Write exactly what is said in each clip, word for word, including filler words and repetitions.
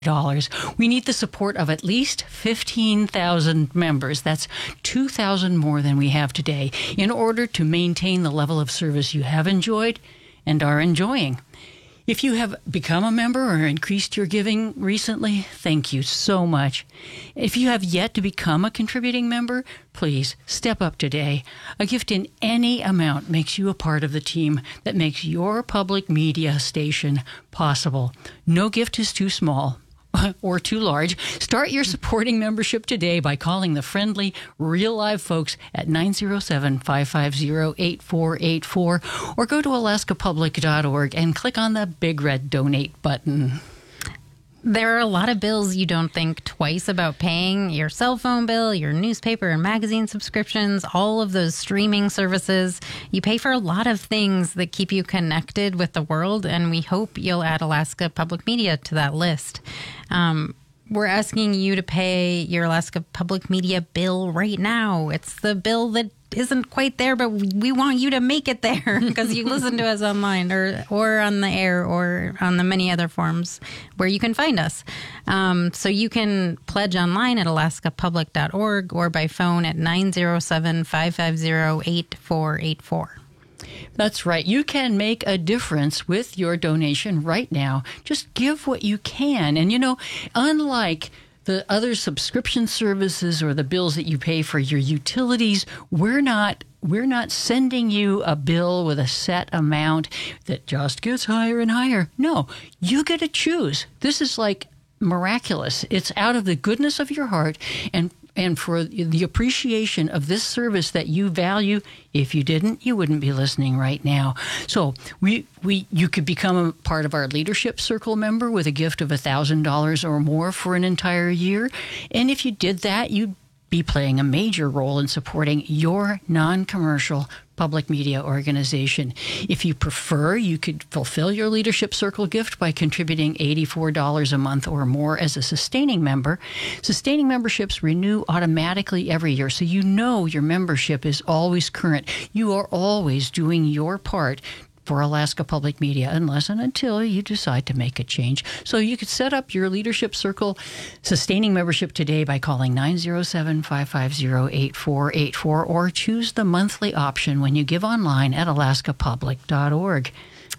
dollars. We need the support of at least fifteen thousand members. That's two thousand more than we have today in order to maintain the level of service you have enjoyed and are enjoying. If you have become a member or increased your giving recently, thank you so much. If you have yet to become a contributing member, please step up today. A gift in any amount makes you a part of the team that makes your public media station possible. No gift is too small or too large. Start your supporting membership today by calling the friendly, real live folks at nine zero seven, five five zero, eight four eight four or go to alaska public dot org and click on the big red donate button. There are a lot of bills you don't think twice about paying. Your cell phone bill, your newspaper and magazine subscriptions, all of those streaming services. You pay for a lot of things that keep you connected with the world, and we hope you'll add Alaska Public Media to that list. Um, we're asking you to pay your Alaska Public Media bill right now. It's the bill that isn't quite there, but we want you to make it there because you listen to us online or or on the air or on the many other forms where you can find us. Um, so you can pledge online at alaska public dot org or by phone at nine zero seven, five five zero, eight four eight four. That's right. You can make a difference with your donation right now. Just give what you can. And, you know, unlike the other subscription services or the bills that you pay for your utilities, we're not we're not sending you a bill with a set amount that just gets higher and higher. No, you get to choose. This is like miraculous. It's out of the goodness of your heart and and for the appreciation of this service that you value. If you didn't, you wouldn't be listening right now. So we we you could become a part of our Leadership Circle member with a gift of one thousand dollars or more for an entire year. And if you did that, you'd be playing a major role in supporting your non-commercial public media organization. If you prefer, you could fulfill your Leadership Circle gift by contributing eighty-four dollars a month or more as a sustaining member. Sustaining memberships renew automatically every year, so you know your membership is always current. You are always doing your part for Alaska Public Media, unless and until you decide to make a change. So you could set up your Leadership Circle sustaining membership today by calling nine zero seven, five five zero, eight four eight four or choose the monthly option when you give online at alaska public dot org.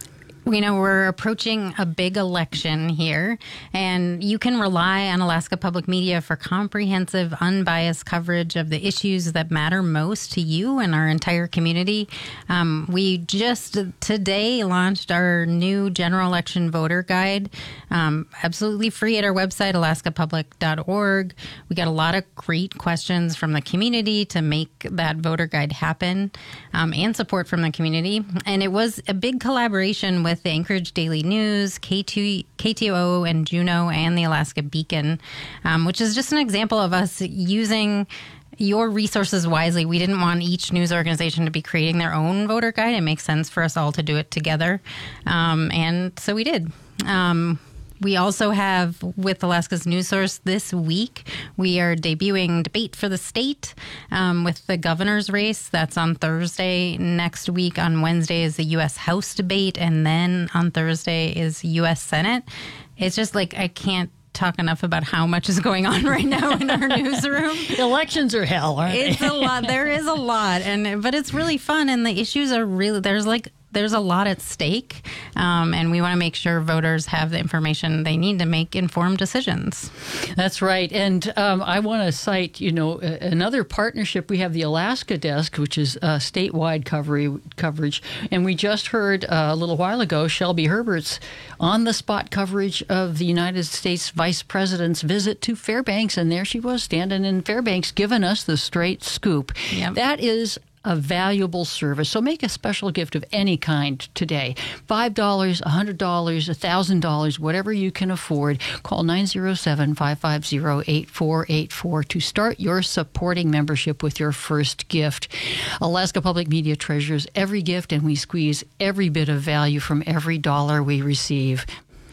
We know we're approaching a big election here, and you can rely on Alaska Public Media for comprehensive, unbiased coverage of the issues that matter most to you and our entire community. Um, we just today launched our new general election voter guide, um, absolutely free at our website, alaska public dot org. We got a lot of great questions from the community to make that voter guide happen, um, and support from the community. And it was a big collaboration with with the Anchorage Daily News, K T O O and Juneau, and the Alaska Beacon, um, which is just an example of us using your resources wisely. We didn't want each news organization to be creating their own voter guide. It makes sense for us all to do it together. Um, and so we did. Um, We also have, with Alaska's News Source this week, we are debuting Debate for the State um, with the governor's race. That's on Thursday. Next week on Wednesday is the U S House debate, and then on Thursday is U S Senate. It's just like I can't talk enough about how much is going on right now in our newsroom. Elections are hell, aren't they? It's a lot. There is a lot, and but it's really fun, and the issues are really, there's like, there's a lot at stake, um, and we want to make sure voters have the information they need to make informed decisions. That's right. And um, I want to cite, you know, another partnership. We have the Alaska Desk, which is uh, statewide coverage, coverage. And we just heard uh, a little while ago Shelby Herbert's on-the-spot coverage of the United States Vice President's visit to Fairbanks. And there she was standing in Fairbanks giving us the straight scoop. Yep. That is a valuable service. So make a special gift of any kind today. five dollars, one hundred dollars, one thousand dollars, whatever you can afford. Call nine zero seven, five five zero, eight four eight four to start your supporting membership with your first gift. Alaska Public Media treasures every gift, and we squeeze every bit of value from every dollar we receive.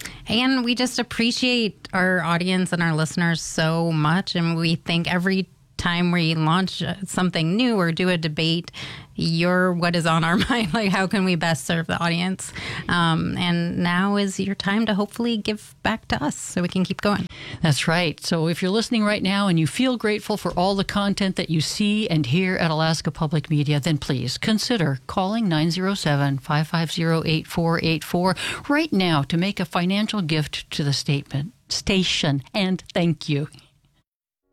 And we just appreciate our audience and our listeners so much, and we think every time we launch something new or do a debate, you're what is on our mind. Like, how can we best serve the audience? Um, and now is your time to hopefully give back to us so we can keep going. That's right. So if you're listening right now and you feel grateful for all the content that you see and hear at Alaska Public Media, then please consider calling nine zero seven, five five zero, eight four eight four right now to make a financial gift to the statement station. And thank you.